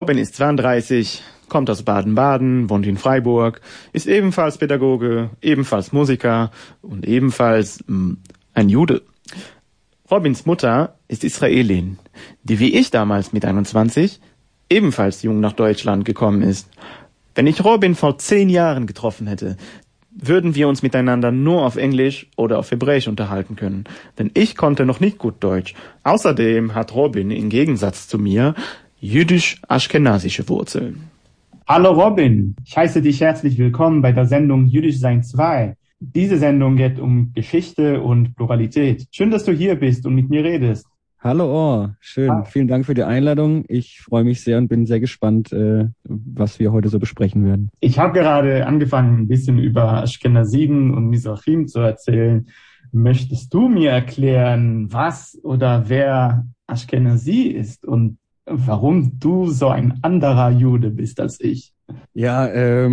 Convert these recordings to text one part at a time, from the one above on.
Robin ist 32, kommt aus Baden-Baden, wohnt in Freiburg, ist ebenfalls Pädagoge, ebenfalls Musiker und ebenfalls ein Jude. Robins Mutter ist Israelin, die wie ich damals mit 21 ebenfalls jung nach Deutschland gekommen ist. Wenn ich Robin vor 10 Jahren getroffen hätte, würden wir uns miteinander nur auf Englisch oder auf Hebräisch unterhalten können, denn ich konnte noch nicht gut Deutsch. Außerdem hat Robin im Gegensatz zu mir jüdisch-aschkenasische Wurzeln. Hallo Robin, ich heiße dich herzlich willkommen bei der Sendung Jüdisch Sein 2. Diese Sendung geht um Geschichte und Pluralität. Schön, dass du hier bist und mit mir redest. Hallo Or, schön. Vielen Dank für die Einladung. Ich freue mich sehr und bin sehr gespannt, was wir heute so besprechen werden. Ich habe gerade angefangen, ein bisschen über Aschkenasiden und Mizrachim zu erzählen. Möchtest du mir erklären, was oder wer Aschkenasi ist und warum du so ein anderer Jude bist als ich? Ja,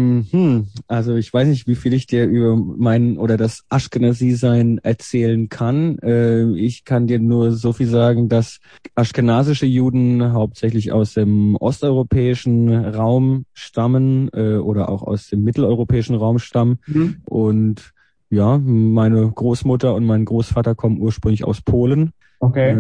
also ich weiß nicht, wie viel ich dir über mein oder das Aschkenasi-Sein erzählen kann. Ich kann dir nur so viel sagen, dass aschkenasische Juden hauptsächlich aus dem osteuropäischen Raum stammen oder auch aus dem mitteleuropäischen Raum stammen. Mhm. Und ja, meine Großmutter und mein Großvater kommen ursprünglich aus Polen. Okay.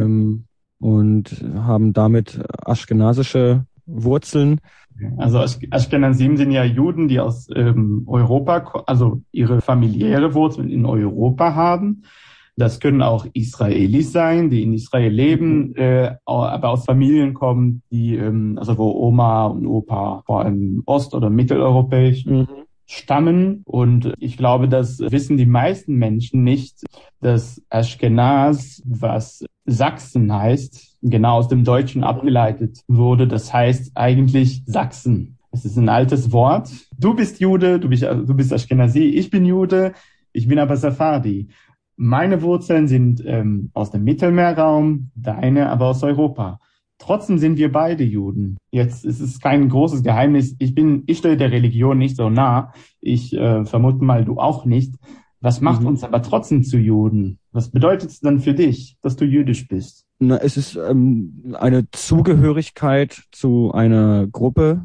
Und haben damit aschkenasische Wurzeln. Also Aschkenasim sind ja Juden, die aus Europa, also ihre familiäre Wurzeln in Europa haben. Das können auch Israelis sein, die in Israel leben, aber aus Familien kommen, die also wo Oma und Opa vor allem ost- oder mitteleuropäisch stammen. Und ich glaube, das wissen die meisten Menschen nicht, dass Aschkenaz, was Sachsen heißt, genau aus dem Deutschen abgeleitet wurde. Das heißt eigentlich Sachsen. Es ist ein altes Wort. Du bist Jude, du bist Aschkenazi, ich bin Jude, ich bin aber Sephardi. Meine Wurzeln sind aus dem Mittelmeerraum, deine aber aus Europa. Trotzdem sind wir beide Juden. Jetzt ist es kein großes Geheimnis. Ich stehe der Religion nicht so nah. Ich vermute mal, du auch nicht. Was macht uns aber trotzdem zu Juden? Was bedeutet es dann für dich, dass du jüdisch bist? Na, es ist eine Zugehörigkeit zu einer Gruppe,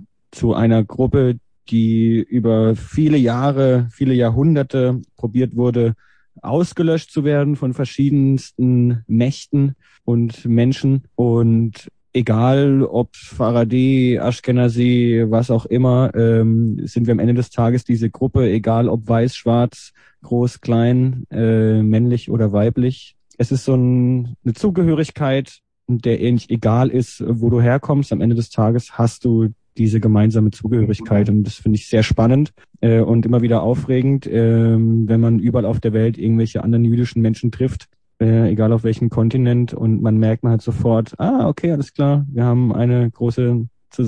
die über viele Jahre, viele Jahrhunderte probiert wurde, ausgelöscht zu werden von verschiedensten Mächten und Menschen. Und egal ob Faraday, Aschkenazi, was auch immer, sind wir am Ende des Tages diese Gruppe, egal ob weiß, schwarz, groß, klein, männlich oder weiblich. Es ist so eine Zugehörigkeit, der eigentlich egal ist, wo du herkommst. Am Ende des Tages hast du diese gemeinsame Zugehörigkeit und das finde ich sehr spannend und immer wieder aufregend, wenn man überall auf der Welt irgendwelche anderen jüdischen Menschen trifft, egal auf welchem Kontinent, und man merkt halt sofort, okay, alles klar, wir haben eine große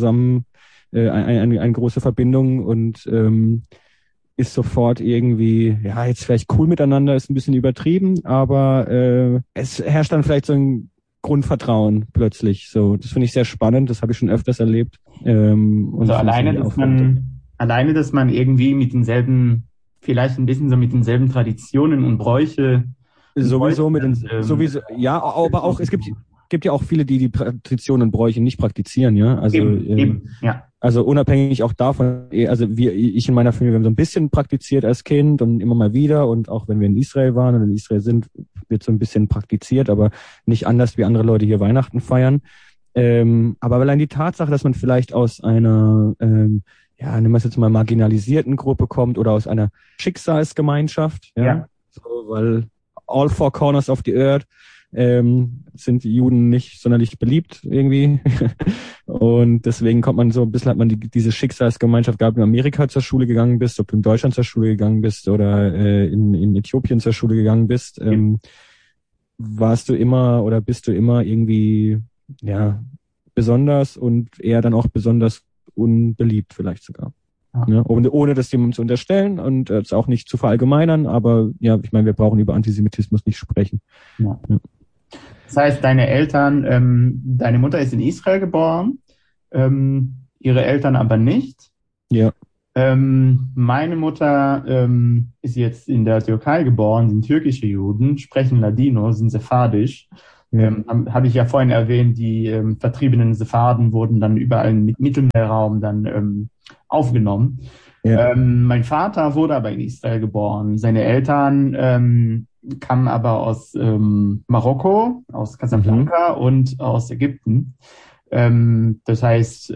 eine große Verbindung und ist sofort irgendwie, ja, jetzt vielleicht cool miteinander, ist ein bisschen übertrieben, aber es herrscht dann vielleicht so ein Grundvertrauen plötzlich. So, das finde ich sehr spannend, das habe ich schon öfters erlebt. Also alleine, dass man irgendwie mit denselben, vielleicht ein bisschen so mit denselben Traditionen und Bräuche. Sowieso, ja, aber auch, es gibt ja auch viele, die Traditionen und Bräuche nicht praktizieren, ja. Also, ja. Also unabhängig auch davon, also ich in meiner Familie, wir haben so ein bisschen praktiziert als Kind und immer mal wieder, und auch wenn wir in Israel waren und in Israel sind, wird so ein bisschen praktiziert, aber nicht anders wie andere Leute hier Weihnachten feiern. Aber allein die Tatsache, dass man vielleicht aus einer, nehmen wir es jetzt mal, marginalisierten Gruppe kommt oder aus einer Schicksalsgemeinschaft, ja. So, weil all four corners of the earth sind die Juden nicht sonderlich beliebt irgendwie. Und deswegen kommt man so ein bisschen, hat man diese Schicksalsgemeinschaft gehabt, wenn du in Amerika zur Schule gegangen bist, ob du in Deutschland zur Schule gegangen bist oder in Äthiopien zur Schule gegangen bist, warst du immer oder bist du immer irgendwie, ja, besonders und eher dann auch besonders unbeliebt vielleicht sogar. Ja, ohne das jemandem zu unterstellen und es auch nicht zu verallgemeinern, aber ja, ich meine, wir brauchen über Antisemitismus nicht sprechen. Ja. Das heißt, deine Mutter ist in Israel geboren, ihre Eltern aber nicht. Ja. Meine Mutter ist jetzt in der Türkei geboren, sind türkische Juden, sprechen Ladino, sind sephardisch. Habe ich ja vorhin erwähnt, die vertriebenen Sepharden wurden dann überall im Mittelmeerraum dann aufgenommen. Ja. Mein Vater wurde aber in Israel geboren. Seine Eltern kamen aber aus Marokko, aus Casablanca und aus Ägypten. Das heißt,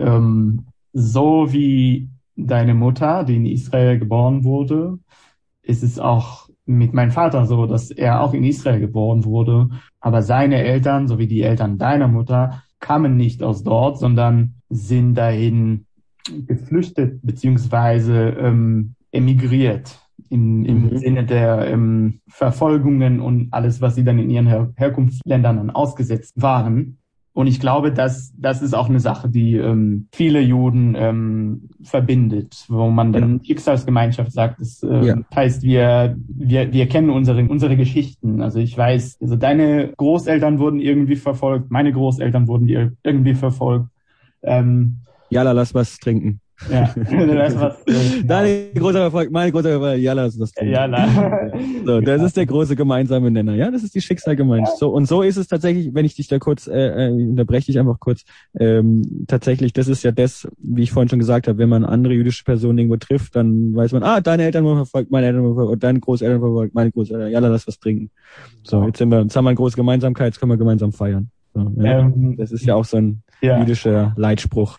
so wie deine Mutter, die in Israel geboren wurde, ist es auch mit meinem Vater so, dass er auch in Israel geboren wurde. Aber seine Eltern, sowie die Eltern deiner Mutter, kamen nicht aus dort, sondern sind dahin geflüchtet beziehungsweise emigriert im Sinne der Verfolgungen und alles, was sie dann in ihren Herkunftsländern dann ausgesetzt waren. Und ich glaube, das ist auch eine Sache, die viele Juden verbindet, wo man dann Schicksalsgemeinschaft sagt. Das heißt, wir kennen unsere Geschichten. Also ich weiß, also deine Großeltern wurden irgendwie verfolgt, meine Großeltern wurden irgendwie verfolgt. Jalla, lass was trinken. Ja, lass was. Deine große Erfolg, meine große Erfolg, Jalla, lass was trinken. Jalla. So, das ist der große gemeinsame Nenner. Ja, das ist die Schicksalgemeinschaft. So, und so ist es tatsächlich, wenn ich dich da kurz, unterbreche dich einfach kurz, tatsächlich, das ist ja das, wie ich vorhin schon gesagt habe, wenn man andere jüdische Personen irgendwo trifft, dann weiß man, deine Eltern wurden verfolgt, meine Eltern wurden verfolgt, deine Großeltern verfolgt, meine Großeltern, Jalla, lass was trinken. So, jetzt haben wir eine große Gemeinsamkeit, jetzt können wir gemeinsam feiern. So, ja. Das ist ja auch so ein jüdischer Leitspruch.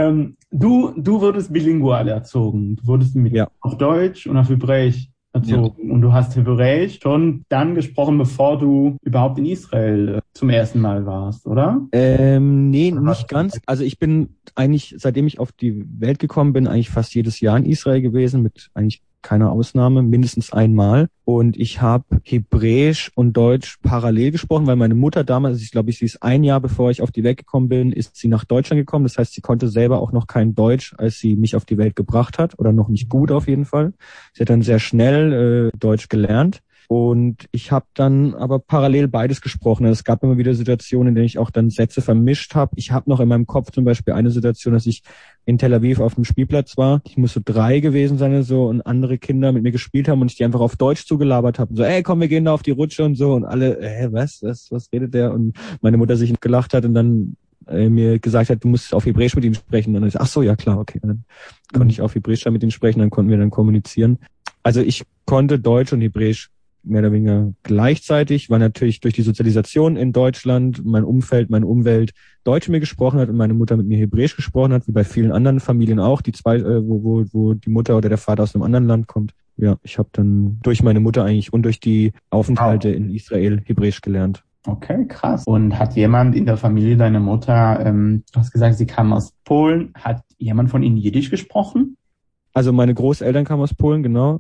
Du wurdest bilingual erzogen. Du wurdest auf Deutsch und auf Hebräisch erzogen. Ja. Und du hast Hebräisch schon dann gesprochen, bevor du überhaupt in Israel zum ersten Mal warst, oder? Nee, nicht ganz. Also ich bin eigentlich, seitdem ich auf die Welt gekommen bin, eigentlich fast jedes Jahr in Israel gewesen, mit eigentlich keiner Ausnahme, mindestens einmal. Und ich habe Hebräisch und Deutsch parallel gesprochen, weil meine Mutter damals, ich glaube, sie ist ein Jahr bevor ich auf die Welt gekommen bin, ist sie nach Deutschland gekommen. Das heißt, sie konnte selber auch noch kein Deutsch, als sie mich auf die Welt gebracht hat, oder noch nicht gut auf jeden Fall. Sie hat dann sehr schnell Deutsch gelernt. Und ich habe dann aber parallel beides gesprochen. Es gab immer wieder Situationen, in denen ich auch dann Sätze vermischt habe. Ich habe noch in meinem Kopf zum Beispiel eine Situation, dass ich in Tel Aviv auf dem Spielplatz war. Ich muss so 3 gewesen sein oder so und andere Kinder mit mir gespielt haben und ich die einfach auf Deutsch zugelabert habe. So, komm, wir gehen da auf die Rutsche und so. Und alle, was redet der? Und meine Mutter sich gelacht hat und dann mir gesagt hat, du musst auf Hebräisch mit ihm sprechen. Und dann ich, ach so, ja klar, okay. Und dann konnte ich auf Hebräisch mit ihm sprechen, dann konnten wir dann kommunizieren. Also ich konnte Deutsch und Hebräisch mehr oder weniger gleichzeitig, weil natürlich durch die Sozialisation in Deutschland mein Umfeld, meine Umwelt Deutsch mit mir gesprochen hat und meine Mutter mit mir Hebräisch gesprochen hat, wie bei vielen anderen Familien auch, die zwei, wo die Mutter oder der Vater aus einem anderen Land kommt. Ja, ich habe dann durch meine Mutter eigentlich und durch die Aufenthalte in Israel Hebräisch gelernt. Okay, krass. Und hat jemand in der Familie deiner Mutter, du hast gesagt, sie kam aus Polen, hat jemand von ihnen Jiddisch gesprochen? Also meine Großeltern kamen aus Polen, genau.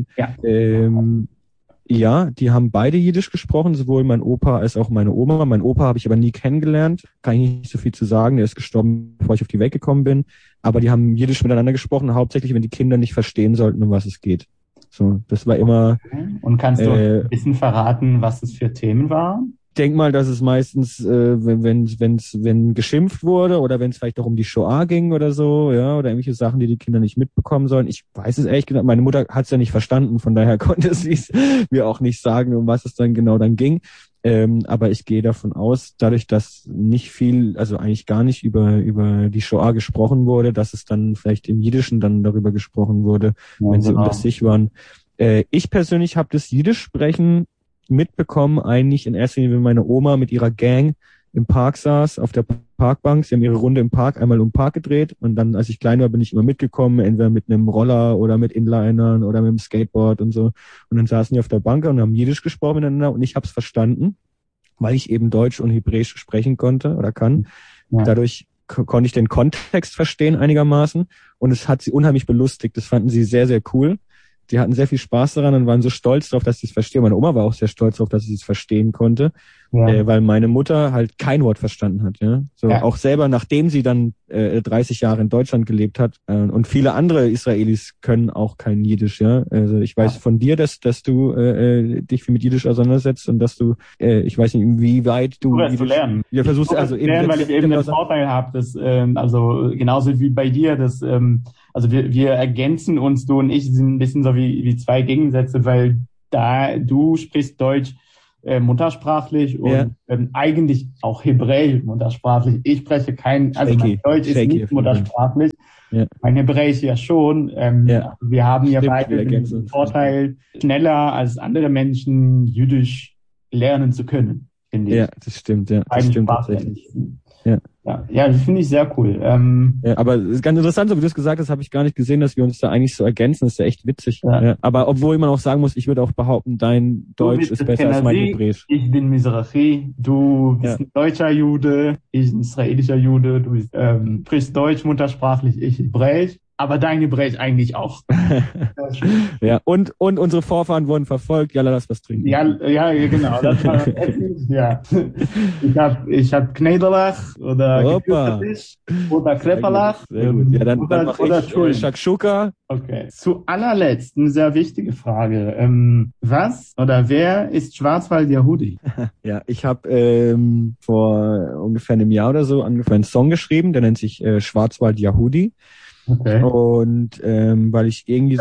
Ja, die haben beide Jiddisch gesprochen, sowohl mein Opa als auch meine Oma. Mein Opa habe ich aber nie kennengelernt, kann ich nicht so viel zu sagen. Der ist gestorben, bevor ich auf die Welt gekommen bin. Aber die haben Jiddisch miteinander gesprochen, hauptsächlich, wenn die Kinder nicht verstehen sollten, um was es geht. So, das war immer. Okay. Und kannst du ein bisschen verraten, was es für Themen waren? Ich denke mal, dass es meistens, wenn geschimpft wurde oder wenn es vielleicht auch um die Shoah ging oder so, ja, oder irgendwelche Sachen, die Kinder nicht mitbekommen sollen. Ich weiß es ehrlich gesagt, meine Mutter hat es ja nicht verstanden, von daher konnte sie es mir auch nicht sagen, um was es dann genau dann ging. Aber ich gehe davon aus, dadurch, dass nicht viel, also eigentlich gar nicht über die Shoah gesprochen wurde, dass es dann vielleicht im Jiddischen dann darüber gesprochen wurde, wenn sie unter sich waren. Ich persönlich habe das Jiddisch sprechen mitbekommen, eigentlich in erster Linie, wenn meine Oma mit ihrer Gang im Park saß, auf der Parkbank. Sie haben ihre Runde im Park einmal um den Park gedreht und dann, als ich klein war, bin ich immer mitgekommen, entweder mit einem Roller oder mit Inlinern oder mit einem Skateboard und so. Und dann saßen die auf der Bank und haben Jiddisch gesprochen miteinander und ich habe es verstanden, weil ich eben Deutsch und Hebräisch sprechen konnte oder kann. Ja. Dadurch konnte ich den Kontext verstehen einigermaßen und es hat sie unheimlich belustigt. Das fanden sie sehr, sehr cool. Die hatten sehr viel Spaß daran und waren so stolz darauf, dass sie es verstehen. Meine Oma war auch sehr stolz darauf, dass sie es verstehen konnte, weil meine Mutter halt kein Wort verstanden hat. Ja, so auch selber, nachdem sie dann 30 Jahre in Deutschland gelebt hat. Und viele andere Israelis können auch kein Jiddisch. Ja, also ich weiß von dir, dass du dich viel mit Jiddisch auseinandersetzt und dass du, ich weiß nicht, inwieweit du Jiddisch lernen. Ja, versuchst also eben lernen, weil ich eben den Vorteil habe, dass also genauso wie bei dir, dass also wir ergänzen uns, du und ich sind ein bisschen so wie zwei Gegensätze, weil du sprichst Deutsch muttersprachlich und eigentlich auch Hebräisch muttersprachlich. Ich spreche mein Deutsch ist nicht muttersprachlich. Ja. Mein Hebräisch ja schon. Wir haben ja beide den Vorteil, schneller als andere Menschen Jüdisch lernen zu können, finde ich. Ja, das stimmt, ja. Das stimmt tatsächlich. Ja, das finde ich sehr cool. Aber es ist ganz interessant, so wie du es gesagt hast, habe ich gar nicht gesehen, dass wir uns da eigentlich so ergänzen. Das ist ja echt witzig. Ja. Aber obwohl man auch sagen muss, ich würde auch behaupten, dein Deutsch ist besser als mein Hebräisch. Ich bin Mizrahi, du bist ein deutscher Jude, ich ein israelischer Jude, du sprichst Deutsch muttersprachlich, ich Hebräisch. Aber dein Hebräisch eigentlich auch. Ja, und unsere Vorfahren wurden verfolgt. Ja, lass was trinken. Ja, genau. Das war ja. Ich hab Knederlach oder Gekürztisch oder Krepperlach. Sehr gut. Ja, dann mach ich Shakshuka. Okay. Zu allerletzt eine sehr wichtige Frage. Was oder wer ist Schwarzwald Yehudi? Ja, ich habe vor ungefähr einem Jahr oder so angefangen, einen Song geschrieben, der nennt sich Schwarzwald Yehudi. Okay. Und weil ich irgendwie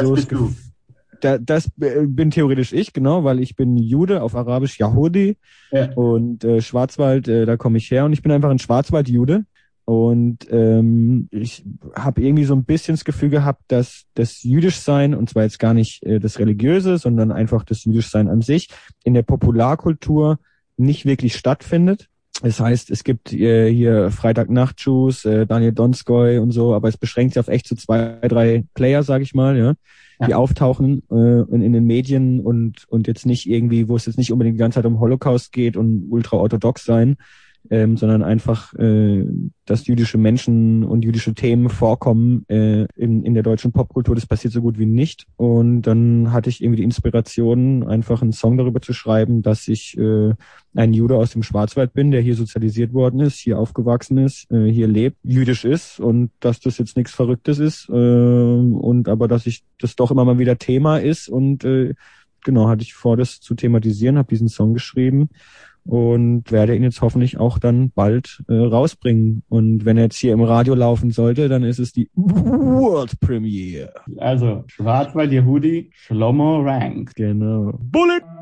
das bin theoretisch ich, genau, weil ich bin Jude, auf Arabisch Yahudi, und Schwarzwald, da komme ich her und ich bin einfach ein Schwarzwald-Jude. Und ich habe irgendwie so ein bisschen das Gefühl gehabt, dass das Jüdischsein, und zwar jetzt gar nicht das Religiöse, sondern einfach das Jüdischsein an sich, in der Popularkultur nicht wirklich stattfindet. Das heißt, es gibt hier Freitagnacht-Shows, Daniel Donskoy und so, aber es beschränkt sich auf echt so 2, 3 Player, sag ich mal, die auftauchen in den Medien und jetzt nicht irgendwie, wo es jetzt nicht unbedingt die ganze Zeit um Holocaust geht und ultra-orthodox sein, sondern einfach, dass jüdische Menschen und jüdische Themen vorkommen in der deutschen Popkultur. Das passiert so gut wie nicht. Und dann hatte ich irgendwie die Inspiration, einfach einen Song darüber zu schreiben, dass ich ein Jude aus dem Schwarzwald bin, der hier sozialisiert worden ist, hier aufgewachsen ist, hier lebt, jüdisch ist und dass das jetzt nichts Verrücktes ist und aber dass ich das doch immer mal wieder Thema ist und genau, hatte ich vor, das zu thematisieren, habe diesen Song geschrieben und werde ihn jetzt hoffentlich auch dann bald rausbringen. Und wenn er jetzt hier im Radio laufen sollte, dann ist es die World Premiere. Also, Schwarzwald Yehudi, Shlomo Rank. Genau. Bullet!